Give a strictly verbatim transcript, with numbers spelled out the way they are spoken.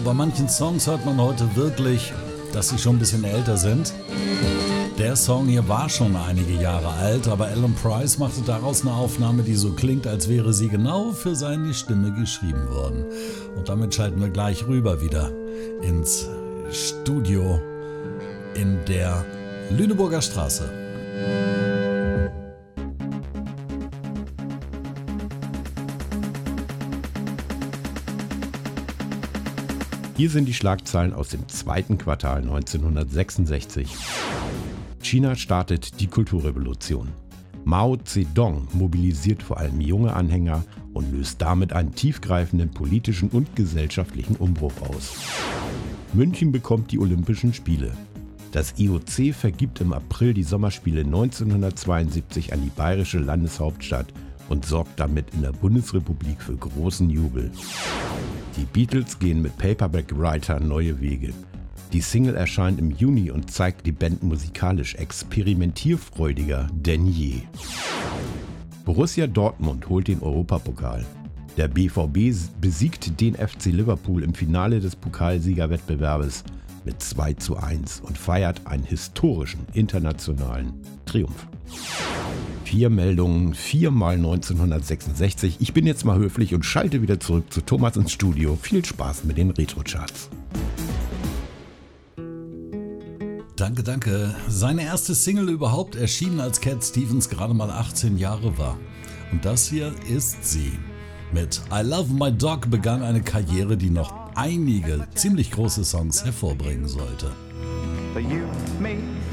bei manchen Songs hört man heute wirklich, dass sie schon ein bisschen älter sind. Der Song hier war schon einige Jahre alt, aber Alan Price machte daraus eine Aufnahme, die so klingt, als wäre sie genau für seine Stimme geschrieben worden. Und damit schalten wir gleich rüber wieder ins Studio in der Lüneburger Straße. Hier sind die Schlagzeilen aus dem zweiten Quartal neunzehnhundertsechsundsechzig. China startet die Kulturrevolution. Mao Zedong mobilisiert vor allem junge Anhänger und löst damit einen tiefgreifenden politischen und gesellschaftlichen Umbruch aus. München bekommt die Olympischen Spiele. Das I O C vergibt im April die Sommerspiele neunzehnhundertzweiundsiebzig an die bayerische Landeshauptstadt und sorgt damit in der Bundesrepublik für großen Jubel. Die Beatles gehen mit Paperback Writer neue Wege. Die Single erscheint im Juni und zeigt die Band musikalisch experimentierfreudiger denn je. Borussia Dortmund holt den Europapokal. Der B V B besiegt den F C Liverpool im Finale des Pokalsiegerwettbewerbes mit zwei zu eins und feiert einen historischen internationalen Triumph. Vier Meldungen, viermal neunzehnhundertsechsundsechzig. Ich bin jetzt mal höflich und schalte wieder zurück zu Thomas ins Studio. Viel Spaß mit den Retro-Charts. Danke, danke. Seine erste Single überhaupt erschien, als Cat Stevens gerade mal achtzehn Jahre war. Und das hier ist sie. Mit I Love My Dog begann eine Karriere, die noch einige ziemlich große Songs hervorbringen sollte. You may